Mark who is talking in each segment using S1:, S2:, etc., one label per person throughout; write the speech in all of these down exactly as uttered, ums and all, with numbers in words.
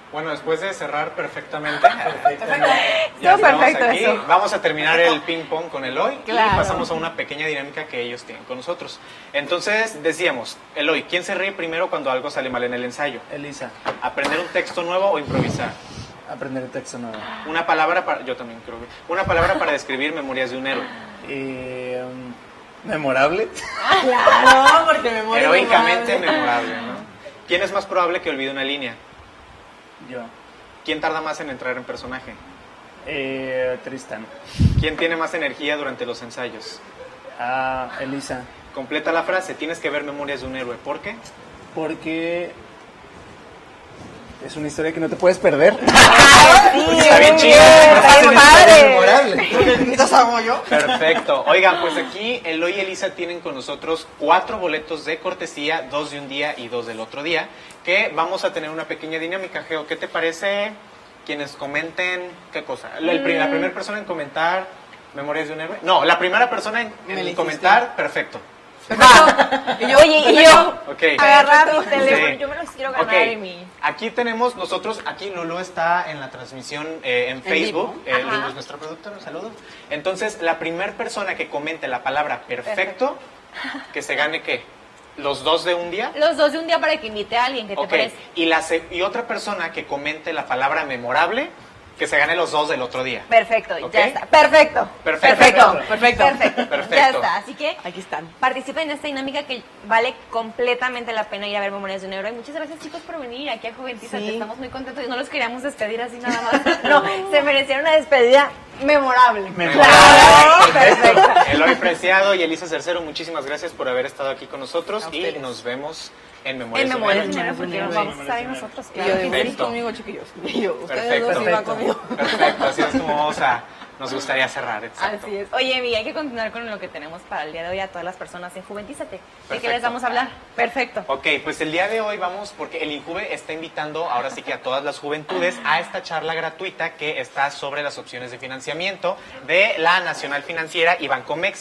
S1: Bueno, después de cerrar perfectamente,
S2: Perfectamente.
S1: ya
S3: Todo
S1: estamos
S3: perfecto
S1: aquí.
S3: eso.
S1: Vamos a terminar el ping pong con Eloy
S3: Claro.
S1: y pasamos a una pequeña dinámica que ellos tienen con nosotros. Entonces, decíamos, Eloy, ¿quién se ríe primero cuando algo sale mal en el ensayo?
S2: Elisa,
S1: ¿Aprender un texto nuevo o improvisar?
S2: aprender el texto nuevo.
S1: Una palabra para... Yo también creo que... Una palabra para describir Memorias de un héroe.
S2: Eh, um, memorable.
S3: Claro, porque me muero.
S1: Heroicamente memorable, ¿no? ¿Quién es más probable que olvide una línea?
S2: Yo.
S1: ¿Quién tarda más en entrar en personaje?
S2: Eh, Tristan.
S1: ¿Quién tiene más energía durante los ensayos?
S2: Ah, Elisa.
S1: Completa la frase, tienes que ver Memorias de un héroe. ¿Por qué?
S2: Porque es una historia que no te puedes perder.
S3: Sí,
S1: Está bien
S3: muy
S1: chido.
S3: está bien padre.
S2: memorable.
S4: ¿Qué hago yo?
S1: Perfecto. Oigan, pues aquí Eloy y Elisa tienen con nosotros cuatro boletos de cortesía, dos de un día y dos del otro día, que vamos a tener una pequeña dinámica. Geo, ¿qué te parece quienes comenten qué cosa? La, el pri- la primera persona en comentar Memorias de un héroe. No, la primera persona en,
S4: Me
S1: en
S4: elegiste.
S1: comentar, perfecto.
S3: Va. Y yo, Oye, y yo
S1: Ok.
S3: agarrar mi teléfono,
S1: Sí.
S3: yo me los quiero ganar
S1: Ok,
S3: en mi...
S1: aquí tenemos nosotros, aquí Lulu está en la transmisión eh, en Facebook,
S4: vivo.
S1: eh,
S3: Ajá.
S1: Lulu es nuestra productora, saludos. Entonces, la primera persona que comente la palabra perfecto, que se gane ¿qué? ¿Los dos de un día?
S3: Los dos de un día para que invite a alguien, ¿qué te
S1: Ok,
S3: parece?
S1: y, la se- y otra persona que comente la palabra memorable, que se gane los dos del otro día.
S3: Perfecto,
S1: Ok.
S3: ya está. Perfecto.
S1: Perfecto.
S3: Perfecto.
S4: Perfecto.
S3: Perfecto.
S1: Perfecto.
S3: Ya está. Así que
S4: Aquí están.
S3: participen en esta dinámica que vale completamente la pena ir a ver Memorias de un héroe. Muchas gracias, chicos, por venir aquí a Juventiza.
S4: Sí.
S3: Estamos muy contentos y no los queríamos despedir así nada más. No, se merecieron una despedida memorable.
S1: Memorable.
S3: Claro, perfecto.
S1: Eloy Preciado y Elisa Cercero, muchísimas gracias por haber estado aquí con nosotros
S4: A
S1: y
S4: ustedes.
S1: nos vemos en Memorias
S3: En
S1: de un
S3: Memorias
S1: héroe.
S3: de un héroe, porque nos vamos a estar ahí nosotros.
S4: Y yo
S3: Claro
S4: de
S3: que sí.
S4: venir
S1: Perfecto.
S4: conmigo, chiquillos. Y yo, ustedes
S1: Perfecto.
S4: dos iban conmigo.
S1: Perfecto, así es como vamos a, nos gustaría cerrar, exacto.
S3: Así es. Oye, Emi, hay que continuar con lo que tenemos para el día de hoy a todas las personas en Juventízate. ¿De qué
S1: Perfecto.
S3: les vamos a hablar? Perfecto.
S1: Ok, pues el día de hoy vamos, porque el INJUVE está invitando ahora sí que a todas las juventudes a esta charla gratuita que está sobre las opciones de financiamiento de la Nacional Financiera y Bancomext.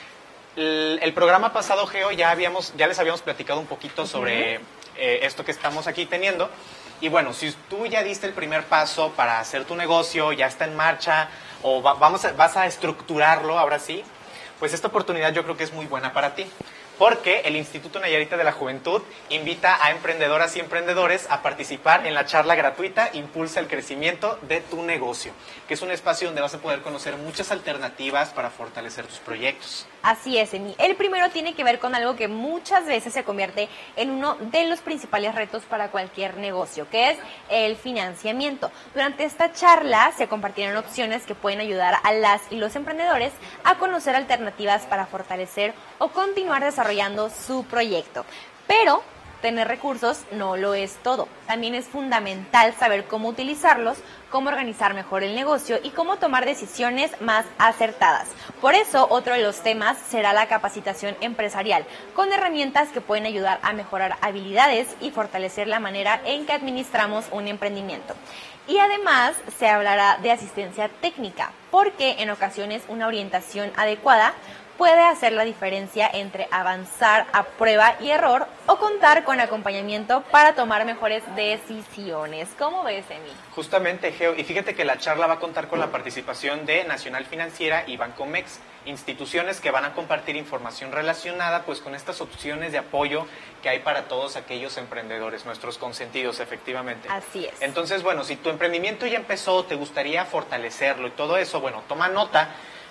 S1: El, el programa pasado, Geo, ya, habíamos, ya les habíamos platicado un poquito sobre eh, esto que estamos aquí teniendo. Y bueno, si tú ya diste el primer paso para hacer tu negocio, ya está en marcha, o va- vamos a- vas a estructurarlo ahora sí, pues esta oportunidad yo creo que es muy buena para ti. Porque el Instituto Nayarita de la Juventud invita a emprendedoras y emprendedores a participar en la charla gratuita Impulsa el crecimiento de tu negocio, que es un espacio donde vas a poder conocer muchas alternativas para fortalecer tus proyectos.
S3: Así es, Emi. El primero tiene que ver con algo que muchas veces se convierte en uno de los principales retos para cualquier negocio, que es el financiamiento. Durante esta charla se compartirán opciones que pueden ayudar a las y los emprendedores a conocer alternativas para fortalecer o continuar desarrollando su proyecto. Pero tener recursos no lo es todo. También es fundamental saber cómo utilizarlos, cómo organizar mejor el negocio y cómo tomar decisiones más acertadas. Por eso, otro de los temas será la capacitación empresarial, con herramientas que pueden ayudar a mejorar habilidades y fortalecer la manera en que administramos un emprendimiento. Y además se hablará de asistencia técnica, porque en ocasiones una orientación adecuada puede hacer la diferencia entre avanzar a prueba y error o contar con acompañamiento para tomar mejores decisiones. ¿Cómo ves, Emi?
S1: Justamente, Geo, y fíjate que la charla va a contar con la participación de Nacional Financiera y Bancomext, instituciones que van a compartir información relacionada pues con estas opciones de apoyo que hay para todos aquellos emprendedores, nuestros consentidos, efectivamente.
S3: Así es.
S1: Entonces, bueno, si tu emprendimiento ya empezó, te gustaría fortalecerlo y todo eso, bueno, toma nota.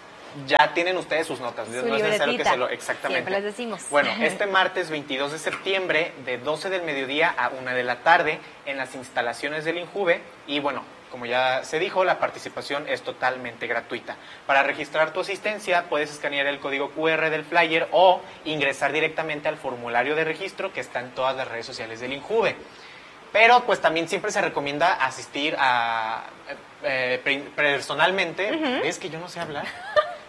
S1: Ya tienen ustedes sus notas,
S3: Su
S1: no es necesario que
S3: libretita.
S1: se lo... Exactamente.
S3: Siempre les decimos.
S1: Bueno, este martes veintidós de septiembre, de doce del mediodía a una de la tarde, en las instalaciones del INJUVE, y bueno, como ya se dijo, la participación es totalmente gratuita. Para registrar tu asistencia, puedes escanear el código cu erre del flyer o ingresar directamente al formulario de registro que está en todas las redes sociales del INJUVE. Pero pues también siempre se recomienda asistir a eh, pre- personalmente.
S3: Ujú.
S1: Es que yo no sé hablar.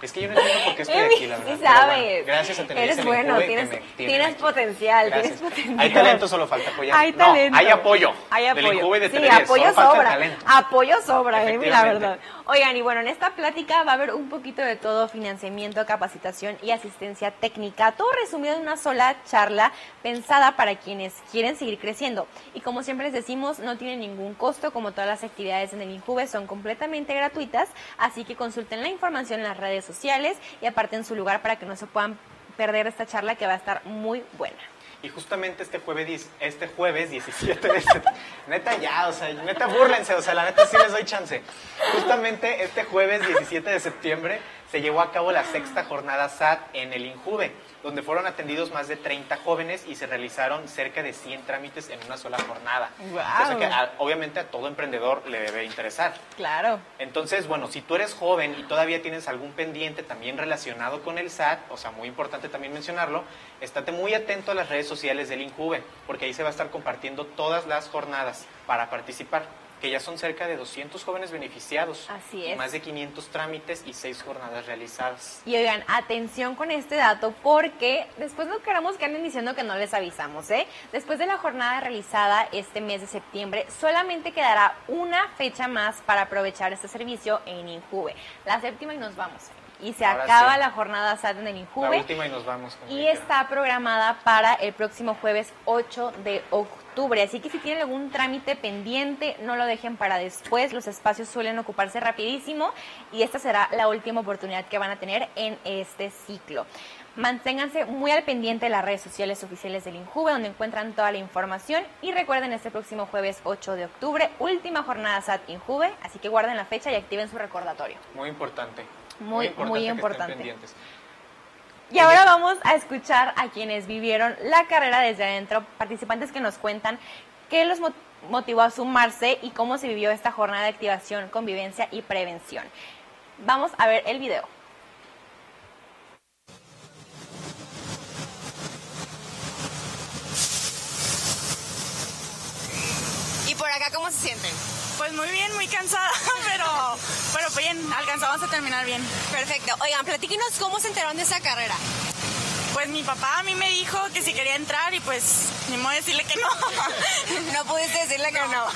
S1: Es que yo no entiendo por qué estoy
S3: Emi,
S1: aquí, la verdad.
S3: sí
S1: Pero
S3: sabes.
S1: bueno, gracias a Televisa
S3: Eres
S1: del
S3: bueno,
S1: Injuve que
S3: tienes,
S1: me tienen
S3: tienes
S1: aquí.
S3: potencial,
S1: Gracias.
S3: tienes potencial.
S1: Hay talento, solo falta apoyar.
S3: Hay
S1: No,
S3: talento.
S1: hay apoyo.
S3: Hay apoyo.
S1: Del Injuve y de
S3: Sí,
S1: Televisa,
S3: apoyo
S1: solo falta el
S3: sobra.
S1: talento.
S3: Apoyo sobra, Emi, la
S1: Efectivamente.
S3: verdad. Oigan, y bueno, en esta plática va a haber un poquito de todo: financiamiento, capacitación y asistencia técnica. Todo resumido en una sola charla pensada para quienes quieren seguir creciendo. Y como siempre les decimos, no tiene ningún costo, como todas las actividades en el Injuve son completamente gratuitas, así que consulten la información en las redes sociales y aparten su lugar para que no se puedan perder esta charla, que va a estar muy buena.
S1: Y justamente este jueves, este jueves diecisiete de septiembre, neta ya, o sea, neta búrlense, o sea, la neta sí les doy chance. Justamente este jueves diecisiete de septiembre se llevó a cabo la sexta jornada S A T en el Injuve, donde fueron atendidos más de treinta jóvenes y se realizaron cerca de cien trámites en una sola jornada.
S3: ¡Guau!
S1: Cosa que a- obviamente a todo emprendedor le debe interesar.
S3: Claro.
S1: Entonces, bueno, si tú eres joven y todavía tienes algún pendiente también relacionado con el S A T, o sea, muy importante también mencionarlo, estate muy atento a las redes sociales del Injuve, porque ahí se va a estar compartiendo todas las jornadas para participar, que ya son cerca de doscientos jóvenes beneficiados.
S3: Así
S1: y
S3: es.
S1: más de quinientos trámites y seis jornadas realizadas.
S3: Y oigan, atención con este dato, porque después no queramos que anden diciendo que no les avisamos, ¿eh? Después de la jornada realizada este mes de septiembre, solamente quedará una fecha más para aprovechar este servicio en Injuve. La séptima y nos vamos. Y se
S1: Ahora
S3: acaba
S1: sí.
S3: la jornada S A T en el
S1: La
S3: Injuve.
S1: última y nos vamos. como
S3: Y
S1: dijeron.
S3: está programada para el próximo jueves ocho de octubre. Así que si tienen algún trámite pendiente, no lo dejen para después. Los espacios suelen ocuparse rapidísimo y esta será la última oportunidad que van a tener en este ciclo. Manténganse muy al pendiente de las redes sociales oficiales del Injuve, donde encuentran toda la información. Y recuerden, este próximo jueves ocho de octubre, última jornada S A T Injuve. Así que guarden la fecha y activen su recordatorio.
S1: Muy importante.
S3: Muy, muy
S1: que estén
S3: importante.
S1: pendientes.
S3: Y ahora vamos a escuchar a quienes vivieron la carrera desde adentro, participantes que nos cuentan qué los mo- motivó a sumarse y cómo se vivió esta jornada de activación, convivencia y prevención. Vamos a ver el video.
S4: ¿Y por acá cómo se sienten?
S5: Pues muy bien, muy cansada, pero, pero bien, alcanzamos a terminar bien.
S4: Perfecto. Oigan, platíquenos cómo se enteraron de esta carrera.
S5: Pues mi papá a mí me dijo que si quería entrar y pues ni modo decirle que no.
S4: No pudiste decirle que no.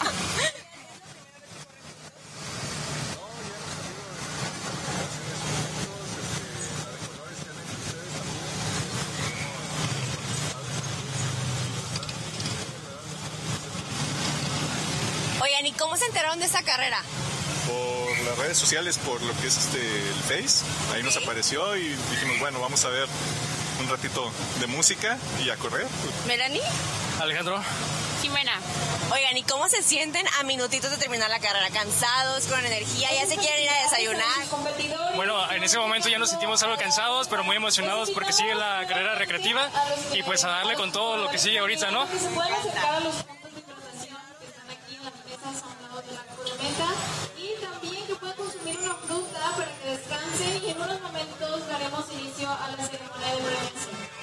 S4: Oigan, ¿y cómo se enteraron de esta carrera?
S6: Por las redes sociales, por lo que es este el Face, ahí nos
S4: Ok.
S6: apareció y dijimos, bueno, vamos a ver un ratito de música y a correr.
S4: ¿Melanie?
S7: Alejandro.
S4: Jimena. Oigan, ¿y cómo se sienten a minutitos de terminar la carrera? ¿Cansados, con energía? ¿Ya se quieren ir a desayunar?
S7: Bueno, en ese momento ya nos sentimos algo cansados, pero muy emocionados porque sigue la carrera recreativa y pues a darle con todo lo que sigue ahorita, ¿no?
S8: Que se pueden acercar a los puntos de hidratación que están aquí en las mesas a un lado de la corneta y también que pueden consumir una fruta para que descansen y en unos momentos daremos inicio a la ceremonia de premiación.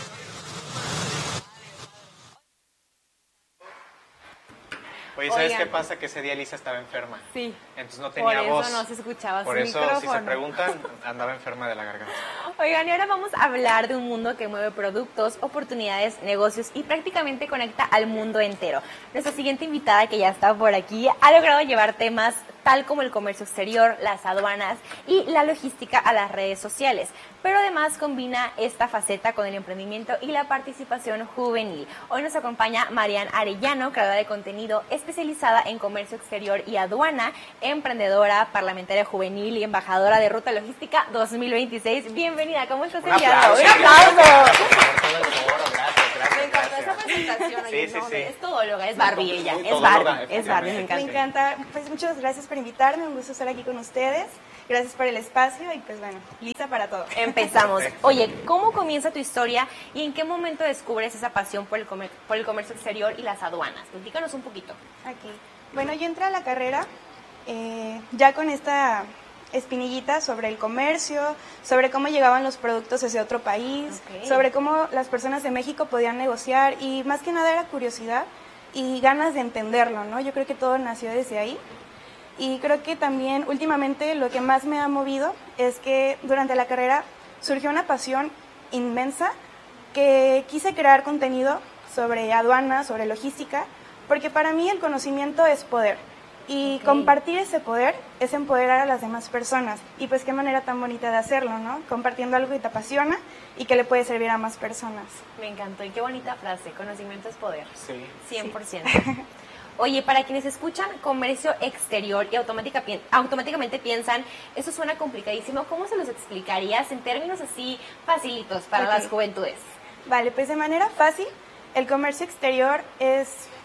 S1: Oye, ¿sabes
S3: Oigan.
S1: qué pasa? Que ese día Lisa estaba enferma.
S3: Sí.
S1: Entonces no
S3: Por
S1: tenía
S3: eso
S1: voz.
S3: no se escuchaba
S1: Por
S3: su
S1: eso, si se
S3: micrófono.
S1: preguntan, andaba enferma de la garganta.
S3: Oigan, y ahora vamos a hablar de un mundo que mueve productos, oportunidades, negocios y prácticamente conecta al mundo entero. Nuestra siguiente invitada, que ya está por aquí, ha logrado llevar temas tal como el comercio exterior, las aduanas y la logística a las redes sociales. Pero además combina esta faceta con el emprendimiento y la participación juvenil. Hoy nos acompaña Marian Arellano, creadora de contenido especializada en comercio exterior y aduana, emprendedora, parlamentaria juvenil y embajadora de Ruta Logística dos mil veintiséis. Bienvenida, ¿cómo estás,
S1: Un
S3: Eliana?
S1: aplauso.
S3: ¡Un aplauso!
S1: Por todo el foro, gracias, gracias,
S3: Me encantó esa
S1: gracias.
S3: presentación.
S1: Sí,
S3: oye,
S1: sí,
S3: no,
S1: sí.
S3: Es todóloga, es Barbie ella,
S1: Muy
S3: es
S1: todóloga,
S3: Barbie, es Barbie, me
S1: efectivamente.
S9: Me
S3: encanta.
S9: encanta, pues muchas gracias por invitarme, un gusto estar aquí con ustedes, gracias por el espacio y pues bueno, lista para todo.
S3: Empezamos.
S1: Perfecto.
S3: Oye, ¿cómo comienza tu historia y en qué momento descubres esa pasión por el, comer- por el comercio exterior y las aduanas? Platícanos un poquito.
S9: Aquí. Bueno, yo entré a la carrera eh, ya con esta espinillita sobre el comercio, sobre cómo llegaban los productos hacia otro país,
S3: Ok.
S9: sobre cómo las personas de México podían negociar y más que nada era curiosidad y ganas de entenderlo, ¿no? Yo creo que todo nació desde ahí. Y creo que también últimamente lo que más me ha movido es que durante la carrera surgió una pasión inmensa que quise crear contenido sobre aduanas, sobre logística, porque para mí el conocimiento es poder. Y okay. compartir ese poder es empoderar a las demás personas. Y pues qué manera tan bonita de hacerlo, ¿no? Compartiendo algo que te apasiona y que le puede servir a más personas.
S3: Me encantó. Y qué bonita frase. Conocimiento es poder.
S1: Sí.
S3: cien por ciento. Sí. Oye, para quienes escuchan comercio exterior y automática, automáticamente piensan, eso suena complicadísimo, ¿cómo se los explicarías en términos así facilitos para okay. las juventudes?
S9: Vale, pues de manera fácil, el comercio exterior es...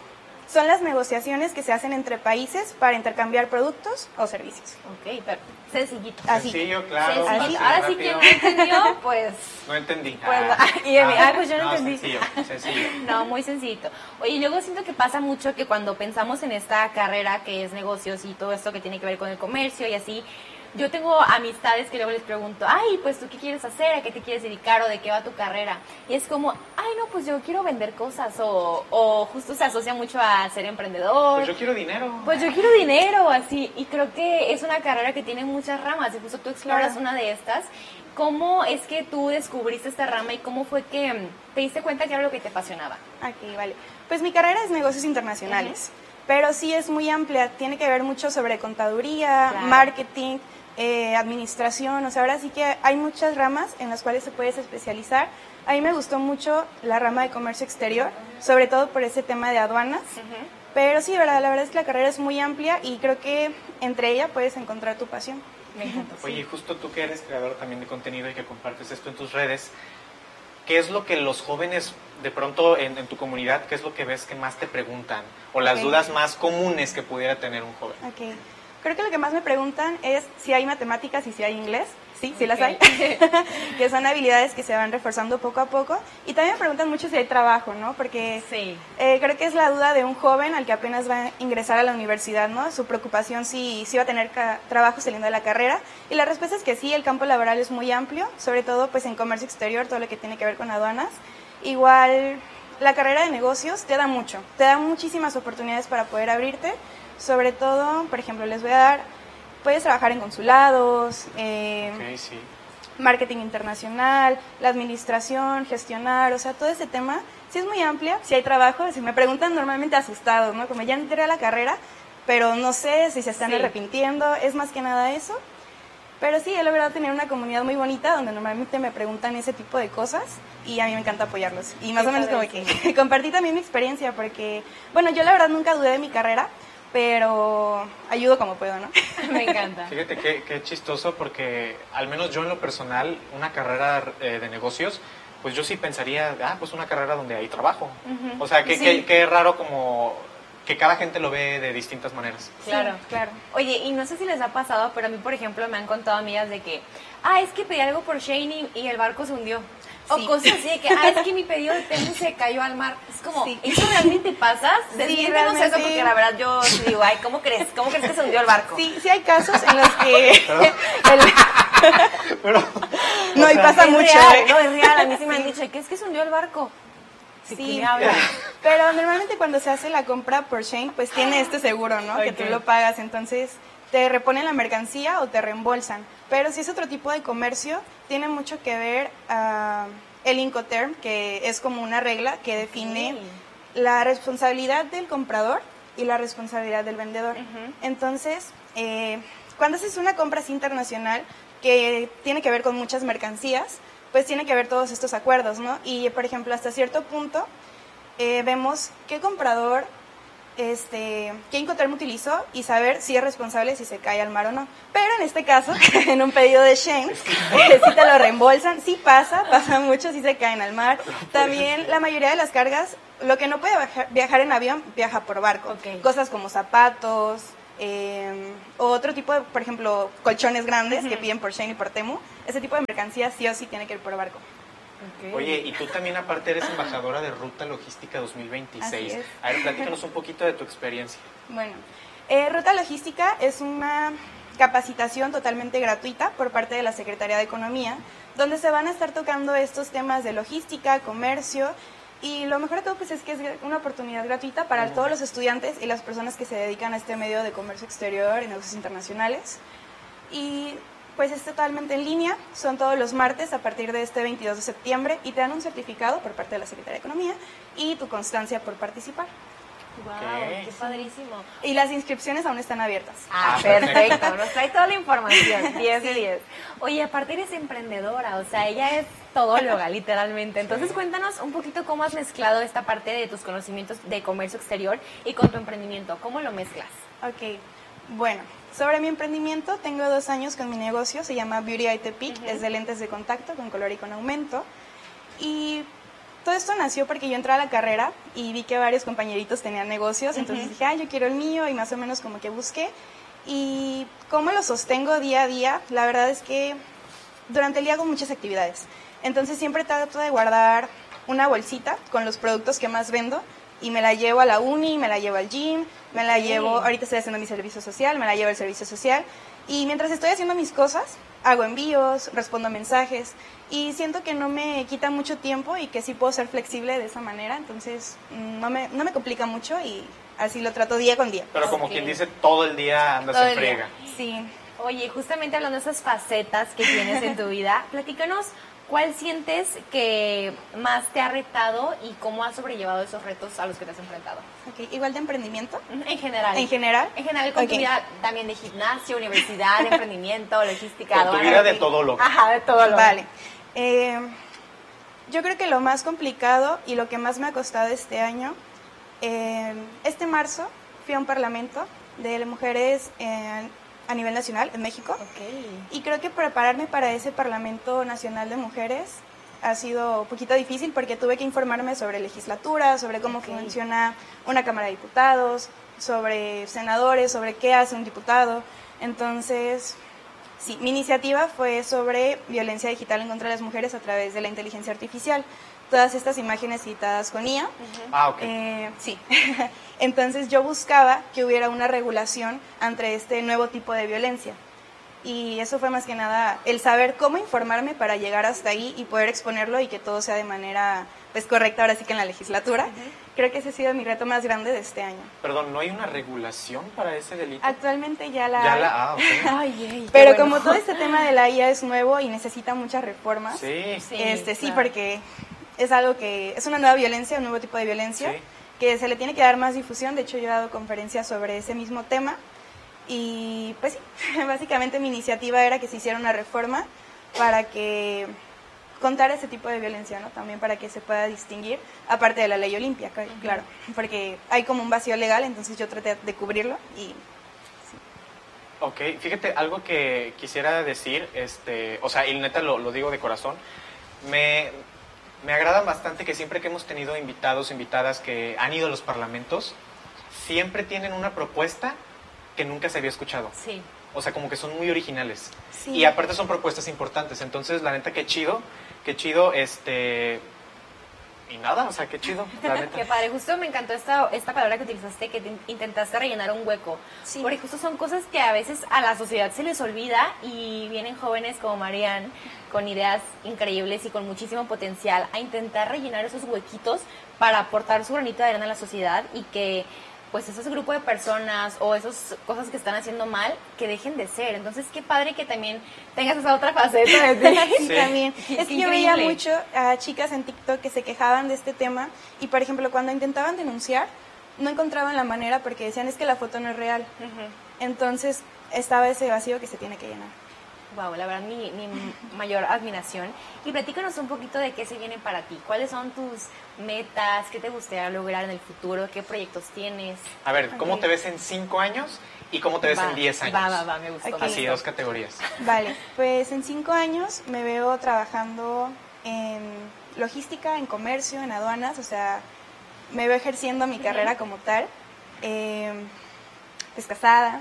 S9: son las negociaciones que se hacen entre países para intercambiar productos o servicios.
S3: Ok, pero sencillito.
S9: Así.
S1: Sencillo, claro.
S3: Sencillo. Ahora sí que no entendió, pues...
S1: No entendí.
S3: Pues,
S1: ah,
S3: y de mí,
S1: ah,
S3: ah, pues yo no,
S1: no
S3: entendí.
S1: Sencillo, sencillo.
S3: No, muy sencillito. Oye, luego siento que pasa mucho que cuando pensamos en esta carrera que es negocios y todo esto que tiene que ver con el comercio y así... Yo tengo amistades que luego les pregunto, ay, pues tú qué quieres hacer, a qué te quieres dedicar o de qué va tu carrera. Y es como, ay, no, pues yo quiero vender cosas o, o justo se asocia mucho a ser emprendedor.
S1: Pues yo quiero dinero.
S3: Pues yo quiero dinero, así. Y creo que es una carrera que tiene muchas ramas y justo tú exploras
S9: claro.
S3: una de estas. ¿Cómo es que tú descubriste esta rama y cómo fue que te diste cuenta que era lo que te apasionaba?
S9: Ok, vale. Pues mi carrera es negocios internacionales, uh-huh. pero sí es muy amplia. Tiene que ver mucho sobre contaduría, claro. marketing, Eh, administración, o sea, ahora sí que hay muchas ramas en las cuales se puedes especializar. A mí me gustó mucho la rama de comercio exterior, sobre todo por ese tema de aduanas, uh-huh. pero sí, ¿verdad? La verdad es que la carrera es muy amplia y creo que entre ella puedes encontrar tu pasión.
S3: Me encanta.
S1: Oye, justo tú que eres creador también de contenido y que compartes esto en tus redes, ¿qué es lo que los jóvenes de pronto en, en tu comunidad, qué es lo que ves que más te preguntan? O las okay. dudas más comunes que pudiera tener un joven.
S9: Ok. Creo que lo que más me preguntan es si hay matemáticas y si hay inglés. Sí, sí las hay. Que son habilidades que se van reforzando poco a poco. Y también me preguntan mucho si hay trabajo, ¿no? Porque
S3: sí.
S9: eh, creo que es la duda de un joven al que apenas va a ingresar a la universidad, ¿no? Su preocupación si, si va a tener ca- trabajo saliendo de la carrera. Y la respuesta es que sí, el campo laboral es muy amplio, sobre todo pues en comercio exterior, todo lo que tiene que ver con aduanas. Igual, la carrera de negocios te da mucho, te da muchísimas oportunidades para poder abrirte. Sobre todo, por ejemplo, les voy a dar, puedes trabajar en consulados, eh,
S1: okay, sí.
S9: marketing internacional, la administración, gestionar, o sea, todo ese tema, sí es muy amplia, sí hay trabajo, si me preguntan normalmente asustados, ¿no? Como ya entré a la carrera, pero no sé si se están sí. arrepintiendo, es más que nada eso. Pero sí, he logrado tener una comunidad muy bonita donde normalmente me preguntan ese tipo de cosas y a mí me encanta apoyarlos. Y más o menos como que compartí también mi experiencia porque, bueno, yo la verdad nunca dudé de mi carrera, pero ayudo como puedo, ¿no?
S3: Me encanta.
S1: Fíjate qué, qué chistoso porque al menos yo en lo personal, una carrera eh, de negocios, pues yo sí pensaría, ah, pues una carrera donde hay trabajo. Uh-huh. O sea, que, sí. que, que raro como que cada gente lo ve de distintas maneras.
S3: Claro, sí, claro. Oye, y no sé si les ha pasado, pero a mí, por ejemplo, me han contado amigas de que, ah, es que pedí algo por Shein y, y el barco se hundió. O sí. cosas así de que, ah, es que mi pedido de tenis se cayó al mar. Es como, sí. ¿eso realmente pasa? Desmiéntanos sí, eso porque la verdad yo digo, ay, ¿cómo crees? ¿Cómo crees que se hundió el barco?
S9: Sí, sí hay casos en los que... el...
S1: Pero,
S9: no, y pasa mucho.
S3: Real, ¿eh? No, es real. A mí sí me han dicho, ¿qué es que se hundió el barco?
S9: Sí, sí. Pero normalmente cuando se hace la compra por Shein, pues tiene este seguro, ¿no? Okay. Que tú lo pagas, entonces te reponen la mercancía o te reembolsan. Pero si es otro tipo de comercio, tiene mucho que ver uh, el Incoterm, que es como una regla que define okay. la responsabilidad del comprador y la responsabilidad del vendedor. Uh-huh. Entonces, eh, cuando haces una compra así internacional que tiene que ver con muchas mercancías, pues tiene que ver todos estos acuerdos, ¿no? Y, por ejemplo, hasta cierto punto eh, vemos qué comprador, este, qué Incoterm utilizó y saber si es responsable si se cae al mar o no. Pero en este caso, en un pedido de Shein, eh, si te lo reembolsan, sí pasa, pasa mucho, sí se caen al mar. También la mayoría de las cargas, lo que no puede viajar, viajar en avión, viaja por barco. Okay. Cosas como zapatos, eh, o otro tipo de, por ejemplo, colchones grandes uh-huh. que piden por Shein y por Temu. Ese tipo de mercancías sí o sí tiene que ir por barco.
S1: Okay. Oye, y tú también aparte eres embajadora de Ruta Logística dos mil veintiséis. A ver, platícanos un poquito de tu experiencia.
S9: Bueno, eh, Ruta Logística es una capacitación totalmente gratuita por parte de la Secretaría de Economía, donde se van a estar tocando estos temas de logística, comercio Y lo mejor de todo pues es que es una oportunidad gratuita para todos los estudiantes y las personas que se dedican a este medio de comercio exterior y negocios internacionales. Y pues es totalmente en línea, son todos los martes a partir de este veintidós de septiembre y te dan un certificado por parte de la Secretaría de Economía y tu constancia por participar.
S3: Wow,
S1: Ok.
S3: qué padrísimo.
S9: Y las inscripciones aún están abiertas.
S3: Ah,
S1: Ah, perfecto.
S3: perfecto. Nos trae toda la información. diez de diez. Oye, aparte eres emprendedora, o sea, ella es todóloga, literalmente. Entonces, cuéntanos un poquito cómo has mezclado esta parte de tus conocimientos de comercio exterior y con tu emprendimiento. ¿Cómo lo mezclas?
S9: Ok, bueno, sobre mi emprendimiento, tengo dos años con mi negocio, se llama Beauty Eye Tepic, es de lentes de contacto con color y con aumento. Y todo esto nació porque yo entré a la carrera y vi que varios compañeritos tenían negocios, entonces dije, ah, yo quiero el mío y más o menos como que busqué. Y cómo lo sostengo día a día, la verdad es que durante el día hago muchas actividades. Entonces siempre trato de guardar una bolsita con los productos que más vendo y me la llevo a la uni, me la llevo al gym, me la llevo, ahorita estoy haciendo mi servicio social, me la llevo al servicio social. Y mientras estoy haciendo mis cosas, hago envíos, respondo mensajes y siento que no me quita mucho tiempo y que sí puedo ser flexible de esa manera, entonces no me, no me complica mucho y así lo trato día con día.
S1: Pero como
S3: Ok.
S1: quien dice, todo el día andas
S3: Todo
S1: en
S3: el día.
S1: friega.
S9: Sí.
S3: Oye, justamente hablando de esas facetas que tienes en tu vida, platícanos cuál sientes que más te ha retado y cómo has sobrellevado esos retos a los que te has enfrentado.
S9: Ok, igual de emprendimiento.
S3: En general.
S9: En general.
S3: En general con tu
S9: Ok.
S3: vida también de gimnasio, universidad, de emprendimiento, logística,
S1: Con tu
S3: aduana.
S1: vida de todo lo
S3: Ajá, de todo lo
S9: Vale. Eh, yo creo que lo más complicado y lo que más me ha costado este año, eh, este marzo fui a un parlamento de mujeres eh, a nivel nacional en México.
S3: Ok.
S9: Y creo que prepararme para ese Parlamento Nacional de Mujeres ha sido un poquito difícil porque tuve que informarme sobre legislatura, sobre cómo
S3: Ok.
S9: funciona una Cámara de Diputados, sobre senadores, sobre qué hace un diputado. Entonces, sí, mi iniciativa fue sobre violencia digital en contra de las mujeres a través de la inteligencia artificial. Todas estas imágenes citadas con I A.
S1: Ah, ok.
S9: Eh, sí. Entonces yo buscaba que hubiera una regulación ante este nuevo tipo de violencia. Y eso fue más que nada el saber cómo informarme para llegar hasta ahí y poder exponerlo y que todo sea de manera pues correcta ahora sí que en la legislatura. Creo que ese ha sido mi reto más grande de este año.
S1: Perdón, ¿no hay una regulación para ese delito?
S9: Actualmente ya la
S1: Ya
S9: hay,
S1: la... Ah, ok.
S3: Ay, ay, qué
S9: pero
S3: bueno.
S9: como todo este tema de la I A es nuevo y necesita muchas reformas,
S1: Sí.
S3: Sí,
S9: este sí,
S3: claro.
S9: porque es algo que es una nueva violencia, un nuevo tipo de violencia,
S1: Sí.
S9: que se le tiene que dar más difusión. De hecho, yo he dado conferencias sobre ese mismo tema y pues sí, básicamente mi iniciativa era que se hiciera una reforma para que contara ese tipo de violencia, ¿no? También para que se pueda distinguir, aparte de la ley Olimpia, cl- claro, porque hay como un vacío legal, entonces yo traté de cubrirlo y
S1: Ok, fíjate, algo que quisiera decir, este, o sea, y neta lo, lo digo de corazón, me, me agrada bastante que siempre que hemos tenido invitados, invitadas que han ido a los parlamentos, siempre tienen una propuesta que nunca se había escuchado.
S3: Sí.
S1: O sea, como que son muy originales.
S9: Sí.
S1: Y aparte son propuestas importantes. Entonces, la neta, qué chido, qué chido, este... Y nada, o sea, qué chido, la neta.
S3: Qué padre, justo me encantó esta, esta palabra que utilizaste, que te intentaste rellenar un hueco.
S9: Sí.
S3: Porque justo son cosas que a veces a la sociedad se les olvida y vienen jóvenes como Marianne con ideas increíbles y con muchísimo potencial a intentar rellenar esos huequitos para aportar su granito de arena a la sociedad y que pues esos grupos de personas o esas cosas que están haciendo mal, que dejen de ser. Entonces, qué padre que también tengas esa otra faceta de ti.
S9: Sí,
S1: Sí.
S9: también.
S3: Qué-
S9: Es
S3: qué
S9: que yo veía
S3: increíble.
S9: mucho a chicas en TikTok que se quejaban de este tema y, por ejemplo, cuando intentaban denunciar, no encontraban la manera porque decían es que la foto no es real. Entonces, estaba ese vacío que se tiene que llenar.
S3: Wow, la verdad, mi, mi mayor admiración. Y platícanos un poquito de qué se viene para ti. ¿Cuáles son tus metas? ¿Qué te gustaría lograr en el futuro? ¿Qué proyectos tienes?
S1: A ver, ¿cómo
S9: Ok.
S1: te ves en cinco años y cómo te ves
S3: Va,
S1: en diez años?
S3: Va, va, va, me gustó.
S9: Ok.
S3: me
S1: Así,
S3: gustó.
S1: dos categorías.
S9: Vale, pues en cinco años me veo trabajando en logística, en comercio, en aduanas, o sea, me veo ejerciendo mi carrera como tal. Eh, pues casada.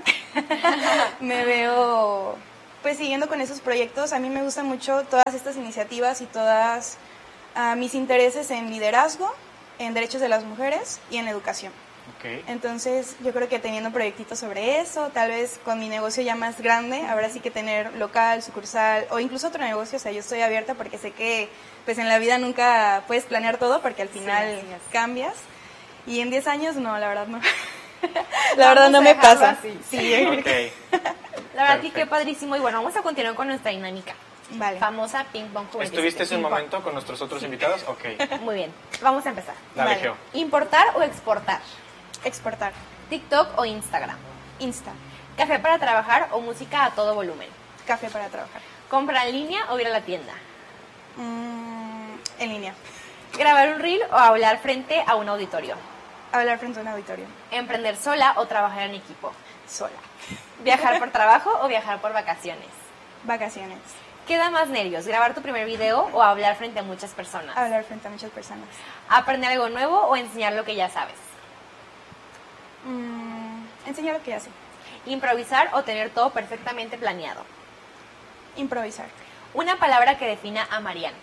S9: Me veo pues siguiendo con esos proyectos. A mí me gustan mucho todas estas iniciativas y todas ah, mis intereses en liderazgo, en derechos de las mujeres y en educación.
S1: Okay.
S9: Entonces, yo creo que teniendo proyectitos sobre eso, tal vez con mi negocio ya más grande, habrá sí que tener local, sucursal o incluso otro negocio. O sea, yo estoy abierta porque sé que pues en la vida nunca puedes planear todo porque al final
S3: Sí, así es.
S9: cambias. Y en diez años, no, la verdad no. La verdad no
S3: a
S9: me
S3: dejarlo
S9: pasa.
S3: así.
S9: Sí,
S1: Ok.
S3: La verdad que qué
S1: Perfecto.
S3: padrísimo. Y bueno, vamos a continuar con nuestra dinámica.
S9: Vale.
S3: Famosa ping pong juvenil.
S1: ¿Estuviste hace un
S3: Ping pong.
S1: momento con nuestros otros invitados? Ok.
S3: Muy bien, vamos a empezar.
S1: Dale,
S9: Vale.
S1: Geo.
S3: ¿Importar o exportar?
S9: Exportar.
S3: ¿TikTok o Instagram?
S9: Insta.
S3: ¿Café para trabajar o música a todo volumen?
S9: Café para trabajar.
S3: ¿Compra en línea o ir a la tienda?
S9: Mm, en línea.
S3: ¿Grabar un reel o hablar frente a un auditorio?
S9: Hablar frente a un auditorio.
S3: ¿Emprender sola o trabajar en equipo?
S9: Sola.
S3: ¿Viajar por trabajo o viajar por vacaciones?
S9: Vacaciones.
S3: ¿Qué da más nervios? ¿Grabar tu primer video o hablar frente a muchas personas?
S9: Hablar frente a muchas personas.
S3: ¿Aprender algo nuevo o enseñar lo que ya sabes?
S9: Mm, enseñar lo que ya sé.
S3: ¿Improvisar o tener todo perfectamente planeado?
S9: Improvisar.
S3: Una palabra que defina a Marianne.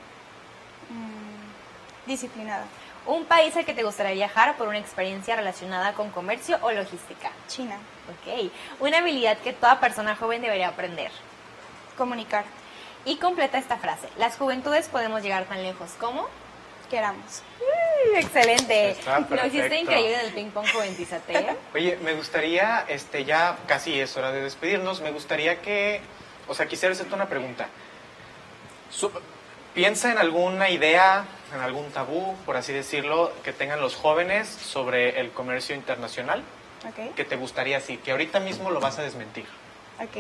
S9: Mm, disciplinada.
S3: ¿Un país al que te gustaría viajar por una experiencia relacionada con comercio o logística?
S9: China.
S3: Ok. Una habilidad que toda persona joven debería aprender.
S9: Comunicar.
S3: Y completa esta frase. Las juventudes podemos llegar tan lejos como...
S9: Queramos.
S3: Mm, excelente.
S1: Está
S3: Lo hiciste
S1: perfecto.
S3: increíble en el ping pong Juventizate.
S1: Oye, me gustaría, este, ya casi es hora de despedirnos, me gustaría que, o sea, quisiera hacerte una pregunta. Su- piensa en alguna idea, en algún tabú, por así decirlo, que tengan los jóvenes sobre el comercio internacional,
S9: Ok.
S1: que te gustaría así, que ahorita mismo lo vas a desmentir.
S9: Ok.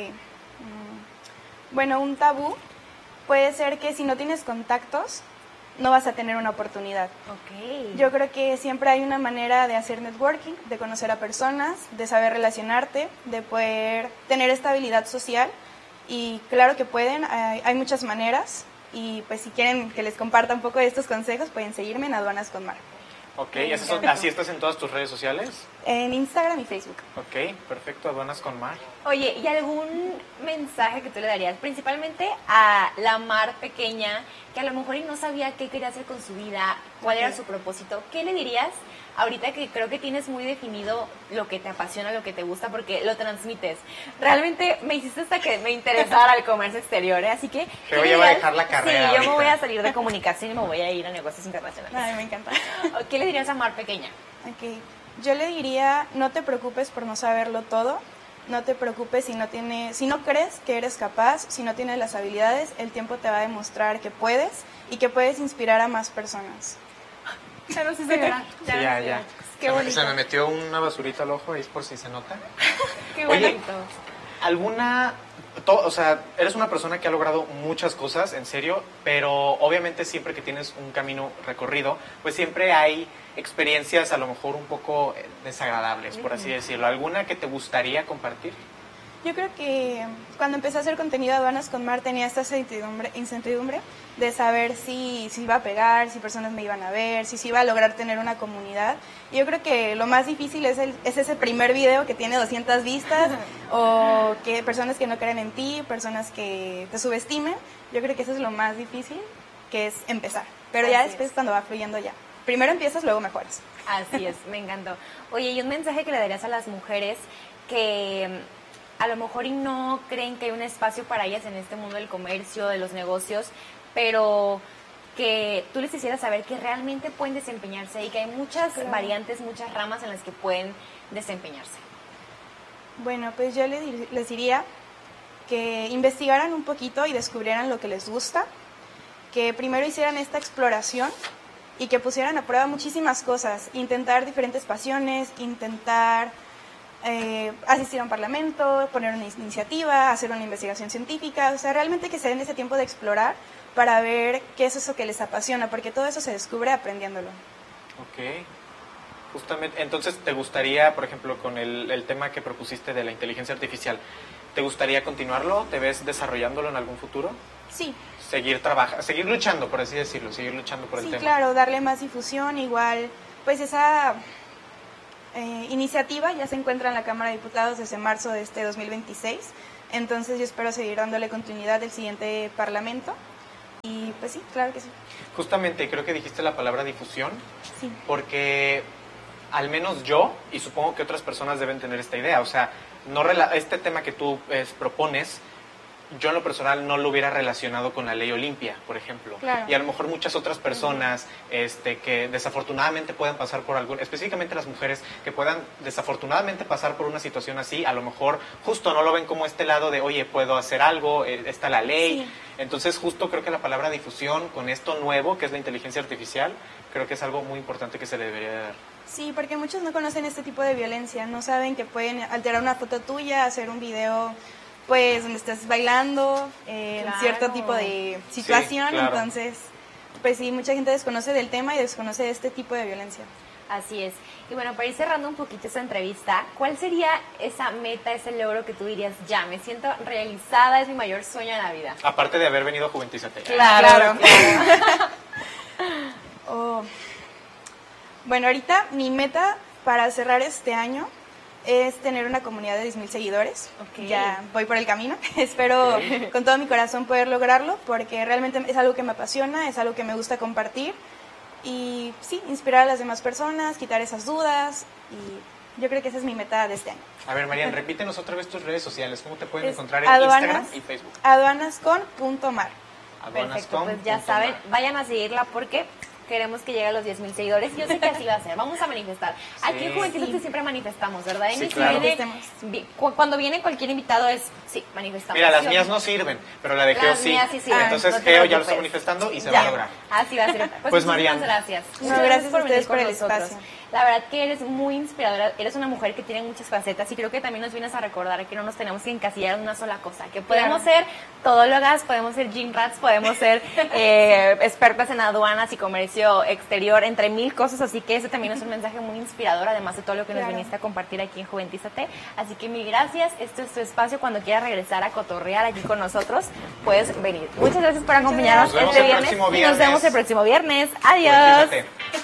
S9: Mm, bueno, un tabú puede ser que si no tienes contactos, no vas a tener una oportunidad.
S3: Ok.
S9: Yo creo que siempre hay una manera de hacer networking, de conocer a personas, de saber relacionarte, de poder tener estabilidad social. Y claro que pueden, hay, hay muchas maneras. Y pues si quieren que les comparta un poco de estos consejos, pueden seguirme en Aduanas con Mar.
S1: Ok, ¿esas son- ¿así estás en todas tus redes sociales?
S9: En Instagram y Facebook.
S1: Ok, perfecto, aduanas con Mar.
S3: Oye, ¿y algún mensaje que tú le darías principalmente a la Mar pequeña que a lo mejor y no sabía qué quería hacer con su vida, cuál era
S9: Ok.
S3: su propósito? ¿Qué le dirías ahorita que creo que tienes muy definido lo que te apasiona, lo que te gusta, porque lo transmites? Realmente me hiciste hasta que me interesara el comercio exterior, ¿eh? Así que... ¿qué
S1: Geo
S3: le
S1: ya va a
S3: dirías?
S1: dejar la carrera
S3: Sí, yo
S1: ahorita.
S3: me voy a salir de comunicación y me voy a ir a negocios internacionales.
S9: Ay, me encanta.
S3: ¿Qué le dirías a Mar pequeña?
S9: Ok, yo le diría, no te preocupes por no saberlo todo, no te preocupes si no tiene, si no crees que eres capaz, si no tienes las habilidades, el tiempo te va a demostrar que puedes y que puedes inspirar a más personas.
S3: Ya no sé si llorar.
S1: Sí, ya, ya.
S3: Qué
S1: se, me,
S3: bonito.
S1: se me metió una basurita al ojo, ahí es por si se nota.
S3: Qué
S1: Oye,
S3: bonito.
S1: ¿Alguna, to- o sea, eres una persona que ha logrado muchas cosas, en serio, pero obviamente siempre que tienes un camino recorrido, pues siempre hay experiencias a lo mejor un poco eh, desagradables, por así decirlo. ¿Alguna que te gustaría compartir?
S9: Yo creo que cuando empecé a hacer contenido de Aduanas con Mar tenía esta incertidumbre, incertidumbre de saber si, si iba a pegar, si personas me iban a ver, si se iba a lograr tener una comunidad. Y yo creo que lo más difícil es, el, es ese primer video que tiene doscientas vistas o que personas que no creen en ti, personas que te subestimen. Yo creo que eso es lo más difícil, que es empezar. Pero ya
S3: Así
S9: después
S3: es.
S9: cuando va fluyendo ya. Primero empiezas, luego mejoras.
S3: Así es, me encantó. Oye, y un mensaje que le darías a las mujeres que mm, a lo mejor y no creen que hay un espacio para ellas en este mundo del comercio, de los negocios, pero que tú les hicieras saber que realmente pueden desempeñarse y que hay muchas
S9: Claro.
S3: variantes, muchas ramas en las que pueden desempeñarse.
S9: Bueno, pues yo les, dir- les diría que investigaran un poquito y descubrieran lo que les gusta, que primero hicieran esta exploración y que pusieran a prueba muchísimas cosas, intentar diferentes pasiones, intentar eh, asistir a un parlamento, poner una iniciativa, hacer una investigación científica, o sea, realmente que se den ese tiempo de explorar para ver qué es eso que les apasiona, porque todo eso se descubre aprendiéndolo.
S1: Ok. Justamente, entonces, ¿te gustaría, por ejemplo, con el, el tema que propusiste de la inteligencia artificial, ¿te gustaría continuarlo? ¿Te ves desarrollándolo en algún futuro?
S9: Sí,
S1: Seguir trabajando, seguir luchando, por así decirlo, seguir luchando por el
S9: sí,
S1: tema.
S9: claro, darle más difusión, igual, pues esa eh, iniciativa ya se encuentra en la Cámara de Diputados desde marzo de este dos mil veintiséis, entonces yo espero seguir dándole continuidad del siguiente Parlamento, y pues sí, claro que sí.
S1: Justamente, creo que dijiste la palabra difusión,
S9: Sí.
S1: porque al menos yo, y supongo que otras personas deben tener esta idea, o sea, no rela- este tema que tú eh, propones, yo en lo personal no lo hubiera relacionado con la ley Olimpia, por ejemplo.
S9: Claro.
S1: Y a lo mejor muchas otras personas este, que desafortunadamente puedan pasar por algún, específicamente las mujeres que puedan desafortunadamente pasar por una situación así, a lo mejor justo no lo ven como este lado de, oye, puedo hacer algo, eh, está la ley.
S9: Sí.
S1: Entonces justo creo que la palabra difusión con esto nuevo, que es la inteligencia artificial, creo que es algo muy importante que se le debería dar.
S9: Sí, porque muchos no conocen este tipo de violencia, no saben que pueden alterar una foto tuya, hacer un video pues donde estás bailando, eh,
S3: Claro.
S9: cierto tipo de situación,
S1: Sí, claro.
S9: entonces pues sí, mucha gente desconoce del tema y desconoce de este tipo de violencia.
S3: Así es. Y bueno, para ir cerrando un poquito esta entrevista, ¿cuál sería esa meta, ese logro que tú dirías, ya, me siento realizada, es mi mayor sueño en la vida?
S1: Aparte de haber venido a Juventízate.
S9: Claro. Oh. Bueno, ahorita mi meta para cerrar este año es tener una comunidad de diez mil seguidores.
S3: Ok.
S9: Ya voy por el camino. Espero con todo mi corazón poder lograrlo porque realmente es algo que me apasiona, es algo que me gusta compartir y sí, inspirar a las demás personas, quitar esas dudas y yo creo que esa es mi meta de este año.
S1: A ver, Marian, repítenos otra vez tus redes sociales. ¿Cómo te pueden
S9: Es
S1: encontrar en
S9: aduanas,
S1: Instagram y Facebook?
S9: aduanascon.mar.
S3: Perfecto, pues ya saben, vayan a seguirla porque queremos que llegue a los diez mil seguidores. Yo sé que así va a ser, vamos a manifestar. Aquí en Juventud siempre manifestamos, ¿verdad?
S1: Sí,
S3: Amy?
S1: claro.
S3: Viene- vi- cu- cuando viene cualquier invitado es, sí, manifestamos.
S1: Mira, las
S3: ¿Sí o
S1: mías
S3: no?
S1: no sirven, pero la de Geo
S3: Las
S1: sí.
S3: mías sí sirven,
S1: Entonces
S3: no te
S1: Geo ya lo está
S3: preocupes.
S1: manifestando y se
S3: Ya.
S1: va a lograr.
S3: Así va a ser. Pues,
S1: Pues,
S3: muchísimas
S1: Marian.
S3: gracias.
S9: No,
S3: Muchas
S9: gracias a
S3: venir
S9: ustedes
S3: con
S9: por el
S3: nosotros.
S9: espacio.
S3: La verdad que eres muy inspiradora, eres una mujer que tiene muchas facetas y creo que también nos vienes a recordar que no nos tenemos que encasillar en una sola cosa, que podemos ser todólogas, podemos ser gym rats, podemos ser eh, expertas en aduanas y comercio exterior, entre mil cosas, así que ese también es un mensaje muy inspirador, además de todo lo que nos
S9: Claro.
S3: viniste a compartir aquí en Juventízate. Así que mil gracias, esto es tu espacio, cuando quieras regresar a cotorrear aquí con nosotros, puedes venir. Muchas gracias por acompañarnos
S1: Nos vemos
S3: este
S1: el
S3: viernes
S1: próximo
S3: y nos vemos
S1: viernes.
S3: el próximo viernes. Adiós.
S1: Juventízate.